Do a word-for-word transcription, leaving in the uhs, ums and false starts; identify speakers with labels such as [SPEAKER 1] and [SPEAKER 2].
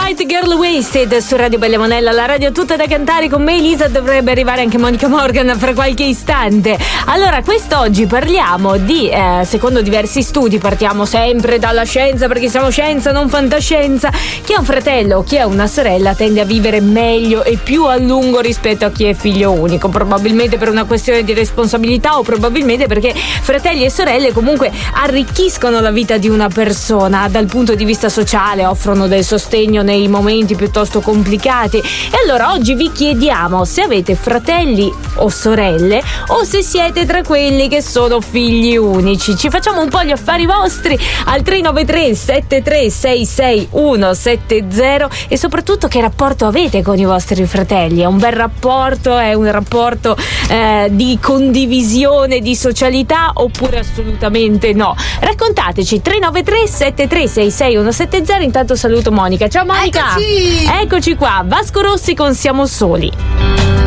[SPEAKER 1] White Girl Wasted su Radio Bella Monella, la radio tutta da cantare. Con me Elisa, dovrebbe arrivare anche Monica Morgan fra qualche istante. Allora, quest'oggi parliamo di, eh, secondo diversi studi, partiamo sempre dalla scienza perché siamo scienza, non fantascienza. Chi ha un fratello o chi ha una sorella tende a vivere meglio e più a lungo rispetto a chi è figlio unico, probabilmente per una questione di responsabilità o probabilmente perché fratelli e sorelle comunque arricchiscono la vita di una persona dal punto di vista sociale, offrono del sostegno nei momenti piuttosto complicati. E allora oggi vi chiediamo se avete fratelli o sorelle o se siete tra quelli che sono figli unici. Ci facciamo un po' gli affari vostri al tre nove tre sette tre sei sei uno sette zero e soprattutto che rapporto avete con i vostri fratelli. È un bel rapporto? È un rapporto eh, di condivisione, di socialità oppure assolutamente no? Raccontateci. Tre nove tre sette tre sei sei uno sette zero. Intanto saluto Monica. Ciao Monica.
[SPEAKER 2] Eccoci.
[SPEAKER 1] Eccoci qua. Vasco Rossi con Siamo Soli.